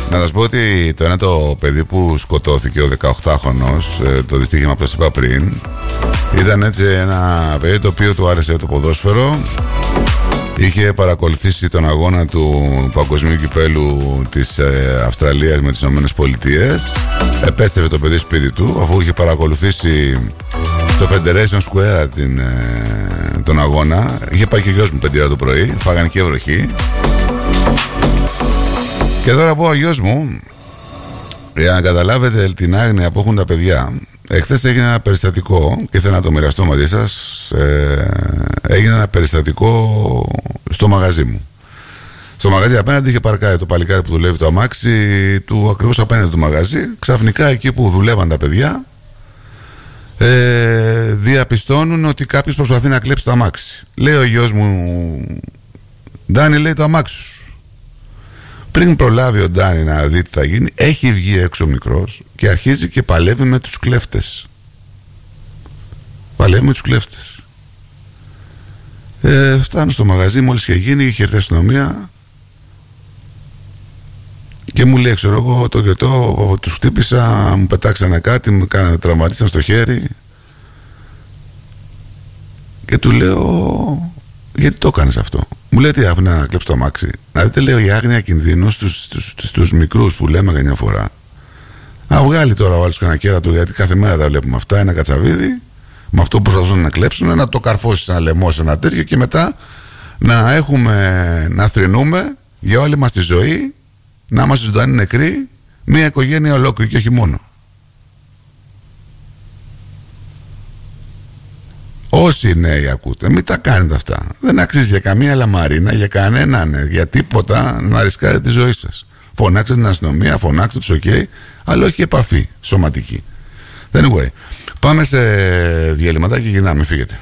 Να σας πω ότι το ένα το παιδί που σκοτώθηκε, ο 18χρονος, το δυστύχημα που σας είπα πριν, ήταν έτσι ένα παιδί το οποίο του άρεσε το ποδόσφαιρο. Είχε παρακολουθήσει τον αγώνα του παγκοσμίου κυπέλου της Αυστραλίας με τις Ηνωμένες Πολιτείες. Επέστρεφε το παιδί σπίτι του, αφού είχε παρακολουθήσει στο Federation Square τον αγώνα. Είχε πάει και ο γιος μου 5 το πρωί, φάγανε και βροχή. Και τώρα πω ο γιος μου, για να καταλάβετε την άγνοια που έχουν τα παιδιά, εχθές έγινε ένα περιστατικό και θέλω να το μοιραστώ μαζί σας. Έγινε ένα περιστατικό στο μαγαζί μου. Στο μαγαζί απέναντι είχε παρκάρει το παλικάρι που δουλεύει το αμάξι του, ακριβώς απέναντι του μαγαζί. Ξαφνικά εκεί που δουλεύαν τα παιδιά, διαπιστώνουν ότι κάποιος προσπαθεί να κλέψει το αμάξι. Λέει ο γιος μου, Ντάνι, λέει, το αμάξι σου. Πριν προλάβει ο Ντάνι να δει τι θα γίνει, έχει βγει έξω ο μικρός και αρχίζει και παλεύει με τους κλέφτες. Παλεύει με τους κλέφτες. Φτάνω στο μαγαζί, μόλις είχε γίνει, είχε έρθει η αστυνομία και μου λέει, ξέρω εγώ, το γετό, τους χτύπησα, μου πετάξανε κάτι, μου κάνανε, τραυματίσαν στο χέρι. Και του λέω, γιατί το έκανες αυτό? Μου λέει, τι άφηνα να κλέψει το αμάξι? Να δείτε, λέω, η άγνοια κινδύνου στους μικρούς που λέμε καμιά φορά. Να βγάλει τώρα ο άλλος κανένα κέρα του, γιατί κάθε μέρα τα βλέπουμε αυτά, ένα κατσαβίδι, με αυτό που προσπαθούν να κλέψουν, να το καρφώσει ένα λαιμό σε ένα τέτοιο και μετά να θρηνούμε για όλη μας τη ζωή, να είμαστε ζωντανοί νεκροί, μια οικογένεια ολόκληρη και όχι μόνο. Όσοι νέοι ακούτε, μην τα κάνετε αυτά. Δεν αξίζει για καμία λαμαρίνα, για κανέναν, για τίποτα να ρισκάρετε τη ζωή σας. Φωνάξτε την αστυνομία, φωνάξτε τους OK, αλλά όχι επαφή σωματική. Anyway, πάμε σε διαλυματάκι και γυρνάμε, φύγετε.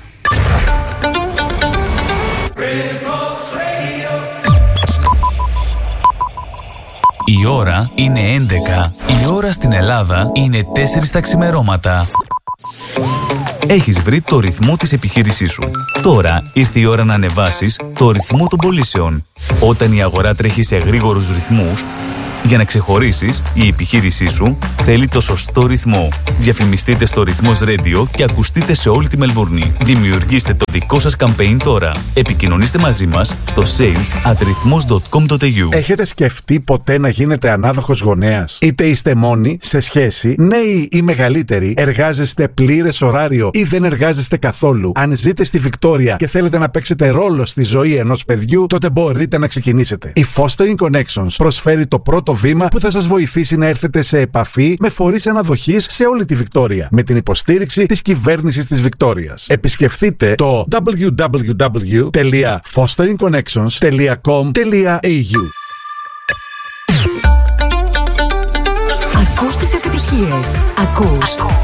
Η ώρα είναι 11. Η ώρα στην Ελλάδα είναι 4 τα ξημερώματα. Έχεις βρει το ρυθμό της επιχείρησής σου. Τώρα ήρθε η ώρα να ανεβάσεις το ρυθμό των πωλήσεων. Όταν η αγορά τρέχει σε γρήγορους ρυθμούς, για να ξεχωρίσεις, η επιχείρησή σου θέλει το σωστό ρυθμό. Διαφημιστείτε στο Ρυθμός Radio και ακουστείτε σε όλη τη Μελβούρνη. Δημιουργήστε το δικό σας campaign τώρα. Επικοινωνήστε μαζί μας στο sales@rythmos.com.au. Έχετε σκεφτεί ποτέ να γίνετε ανάδοχος γονέας? Είτε είστε μόνοι, σε σχέση, νέοι ή μεγαλύτεροι, εργάζεστε πλήρες ωράριο ή δεν εργάζεστε καθόλου? Αν ζείτε στη Βικτόρια και θέλετε να παίξετε ρόλο στη ζωή ενός παιδιού, τότε μπορείτε να ξεκινήσετε. Η Fostering Connections προσφέρει το πρώτο βήμα που θα σας βοηθήσει να έρθετε σε επαφή με φορείς αναδοχής σε όλη τη Βικτόρια, με την υποστήριξη της κυβέρνησης της Βικτόριας. Επισκεφτείτε το www.fosteringconnections.com.au. Ακούς τις επιτυχίες. Ακούς